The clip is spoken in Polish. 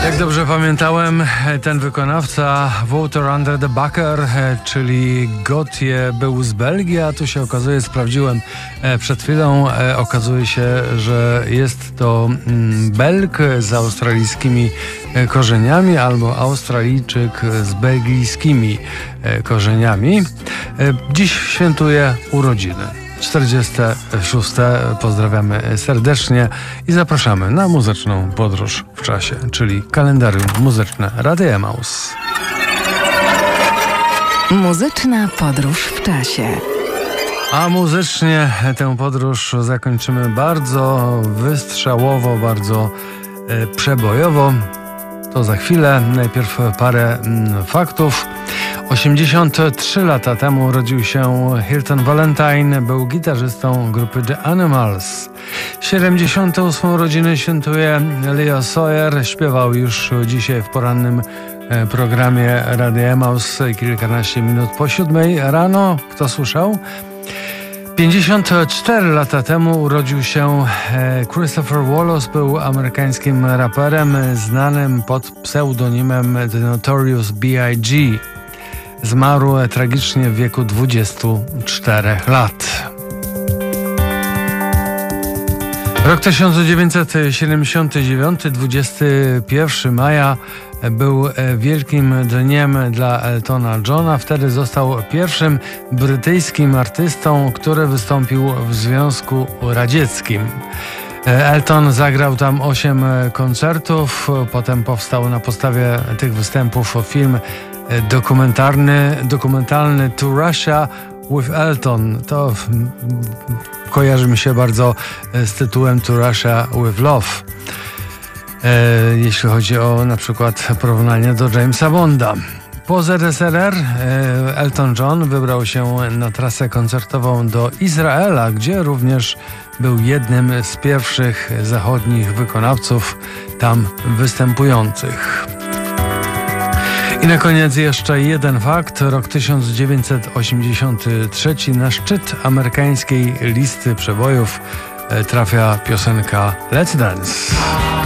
Jak dobrze pamiętałem, ten wykonawca Water Under the Bucker, czyli Gotye, był z Belgii, a tu się okazuje, sprawdziłem przed chwilą, okazuje się, że jest to Belg z australijskimi korzeniami albo Australijczyk z belgijskimi korzeniami. Dziś świętuje urodziny. 46. Pozdrawiamy serdecznie i zapraszamy na muzyczną podróż w czasie, czyli kalendarium muzyczne Radia Emaus. Muzyczna podróż w czasie. A muzycznie tę podróż zakończymy bardzo wystrzałowo, bardzo przebojowo. To za chwilę. Najpierw parę faktów. 83 lata temu urodził się Hilton Valentine, był gitarzystą grupy The Animals. 78. urodziny świętuje Leo Sayer, śpiewał już dzisiaj w porannym programie Radia Emaus kilkanaście minut po 7 rano. Kto słyszał? 54 lata temu urodził się Christopher Wallace, był amerykańskim raperem znanym pod pseudonimem The Notorious B.I.G. Zmarł tragicznie w wieku 24 lat. Rok 1979, 21 maja, był wielkim dniem dla Eltona Johna. Wtedy został pierwszym brytyjskim artystą, który wystąpił w Związku Radzieckim. Elton zagrał tam 8 koncertów, potem powstał na podstawie tych występów film dokumentalny To Russia with Elton. To kojarzy mi się bardzo z tytułem To Russia with Love. Jeśli chodzi o na przykład porównanie do Jamesa Bonda. Po ZSRR Elton John wybrał się na trasę koncertową do Izraela, gdzie również był jednym z pierwszych zachodnich wykonawców tam występujących. I na koniec jeszcze jeden fakt. Rok 1983. Na szczyt amerykańskiej listy przebojów trafia piosenka Let's Dance.